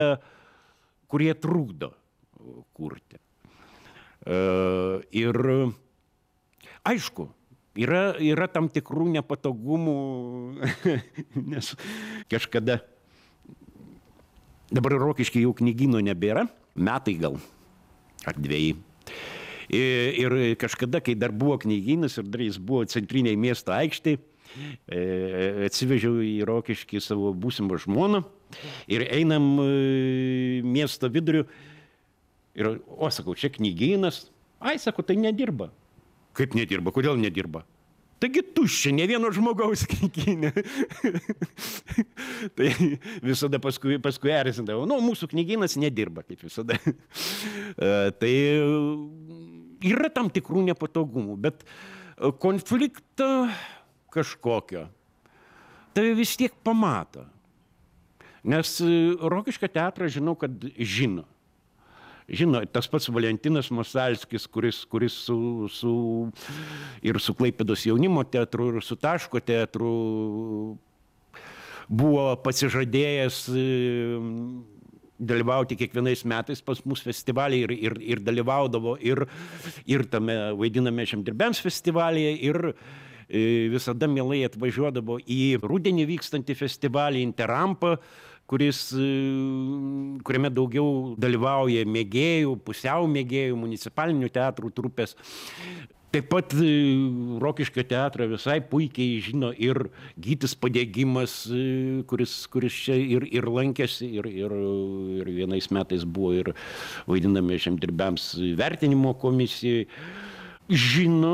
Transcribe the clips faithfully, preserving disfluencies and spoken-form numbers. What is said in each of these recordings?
kurie trukdo kurti. Ir aišku, yra, yra tam tikrų nepatogumų, nes kažkada, dabar Rokišky jau knygyno nebėra, metai gal, ar dviejai. Ir kažkada, kai dar buvo knygynas ir dar jis buvo centriniai miesto aikštėj, atsivežiau į Rokiškį savo būsimą žmoną ir einam miesto viduriu ir, o, sakau, čia knygynas. Ai, sakau, tai nedirba. Kaip nedirba? Kodėl nedirba? Taigi tuščia, ne vieno žmogaus knygyne. Tai visada paskui, paskui erzindavau. Nu, mūsų knygynas nedirba, kaip visada. Tai yra tam tikrų nepatogumų, bet konfliktą kažkokio, tai vis tiek pamato. Nes Rokiškio teatrą žinau, kad žino. Žino, tas pats Valentinas Masalskis, kuris, kuris su, su, ir su Klaipėdos jaunimo teatru, ir su Taško teatru buvo pasižadėjęs dalyvauti kiekvienais metais pas mus festivalyje ir, ir, ir dalyvaudavo ir, ir tame vaidiname Žemdirbiams festivalyje ir visada mielai atvažiuodavo į rudenį vykstantį festivalį Interampą, kuris, kuriame daugiau dalyvauja mėgėjų, pusiau mėgėjų, municipalinių teatrų trupės. Taip pat Rokiškio teatrą visai puikiai žino ir Gytis Padėgimas, kuris, kuris čia ir, ir lankėsi, ir, ir, ir vienais metais buvo ir vaidiname Žemdirbiams vertinimo komisijai. Žino,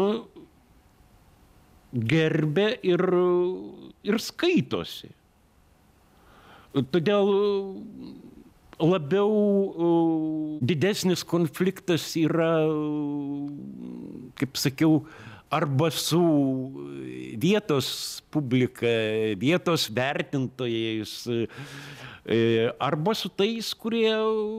gerbė ir, ir skaitosi. Todėl labiau didesnis konfliktas yra, kaip sakiau, arba su vietos publika, vietos vertintojais, arba su tais, kurie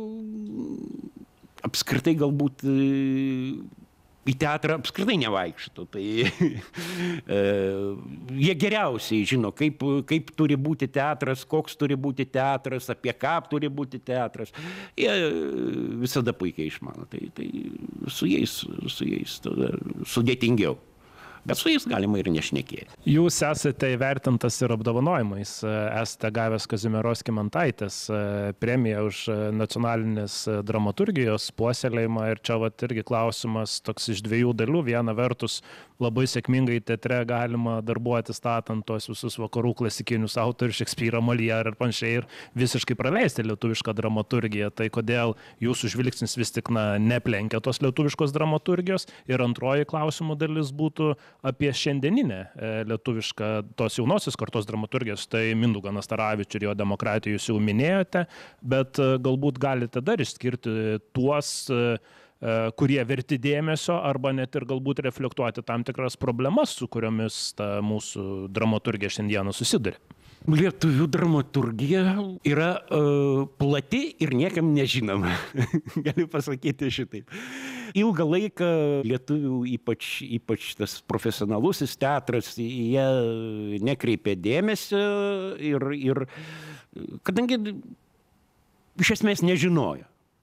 apskritai galbūt į teatrą apskritai nevaikšto. Tai e, jie geriausiai žino, kaip, kaip turi būti teatras, koks turi būti teatras, apie ką turi būti teatras. Jie visada puikiai išmano. Tai, tai su jais, su jais sudėtingiau. Bet su jais galima ir nešnekėti. Jūs esate įvertintas ir apdovanojimais. Esate gavęs Kazimieros Kymantaitės premiją už nacionalinės dramaturgijos puoselėjimą. Ir čia vat irgi klausimas toks iš dviejų dalių. Viena vertus, labai sėkmingai teatre galima darbuoti statant tos visus vakarų klasikinius autorius, Šekspyrą, Molière ir panašiai, ir visiškai praleisti lietuvišką dramaturgiją. Tai kodėl jūsų žvilgsnis vis tik na, neplenkia tos lietuviškos dramaturgijos? Ir antroji klausimų dalis būtų apie šiandieninę lietuvišką tos jaunosios kartos dramaturgijos, tai Mindaugą Nastaravičių ir jo demokratiją jūs jau minėjote, bet galbūt galite dar išskirti tuos, kurie verti dėmesio, arba net ir galbūt reflektuoti tam tikras problemas, su kuriomis ta mūsų dramaturgija šiandieną susiduria. Lietuvių dramaturgija yra uh, plati ir niekam nežinoma. Galiu pasakyti šitaip. Ilgą laiką lietuvių, ypač, ypač tas profesionalusis teatras, jie nekreipė dėmesio ir, ir kadangi iš esmės nežinojo.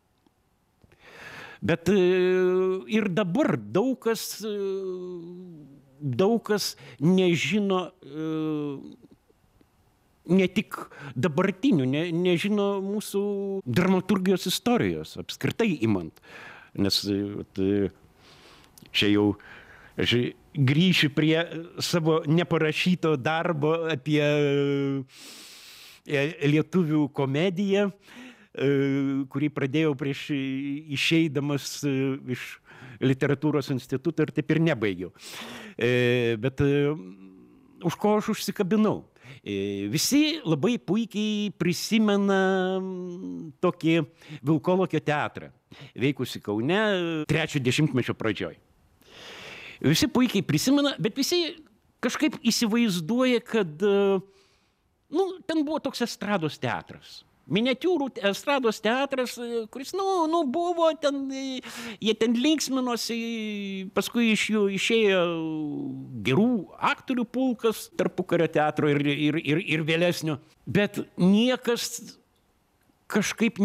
Bet ir dabar daug kas, daug kas nežino ne tik dabartinių, ne, nežino mūsų dramaturgijos istorijos, apskritai imant. Nes čia jau aš grįšiu prie savo neparašyto darbo apie lietuvių komediją, kurį pradėjau prieš išeidamas iš literatūros instituto ir taip ir nebaigiau. Bet už ko aš užsikabinau? Visi labai puikiai prisimena tokį Vilkolakio teatrą, veikusi Kaune trečio dešimtmečio pradžioj. Visi puikiai prisimena, bet visi kažkaip įsivaizduoja, kad nu, ten buvo toks estrados teatras. Miniatiūrų estrados teatras, kuris, nu, nu, buvo ten, jie ten linksminosi, paskui iš jų išėjo gerų aktorių pulkas tarpukario teatro ir, ir, ir, ir vėlesnio. Bet niekas kažkaip